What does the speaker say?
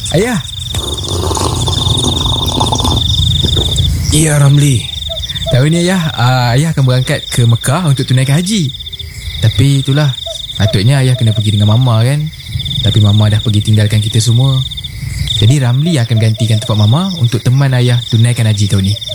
Ayah. Ya, Ramli. Tahun ni ayah akan berangkat ke Mekah untuk tunaikan haji. Tapi itulah, patutnya ayah kena pergi dengan Mama kan. Tapi Mama dah pergi tinggalkan kita semua. Jadi Ramli akan gantikan tempat Mama untuk teman ayah tunaikan haji tahun ni.